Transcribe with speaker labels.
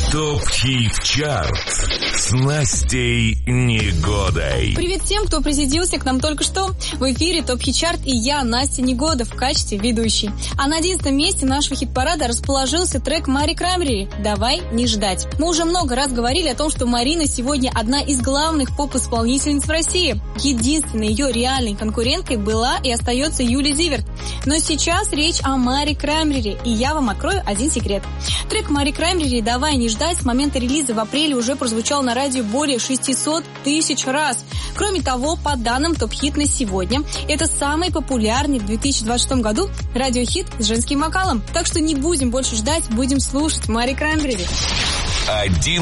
Speaker 1: ТОП-ХИТ-ЧАРТ с Настей Негодой.
Speaker 2: Привет всем, кто присоединился к нам только что. В эфире ТОП-ХИТ-ЧАРТ и я, Настя Негода, в качестве ведущей. А на 11 месте нашего хит-парада расположился трек Мари Краймбрери «Давай не ждать». Мы уже много раз говорили о том, что Марина сегодня одна из главных поп-исполнительниц в России. Единственной ее реальной конкуренткой была и остается Юлия Зиверт. Но сейчас речь о Мари Краймбрери, и я вам открою один секрет. Трек Мари Краймбрери «Давай не ждать» с момента релиза в апреле уже прозвучал на радио более 600 тысяч раз. Кроме того, по данным ТОП-ХИТ на сегодня, это самый популярный в 2026 году радиохит с женским вокалом. Так что не будем больше ждать, будем слушать Мари Краймбрери.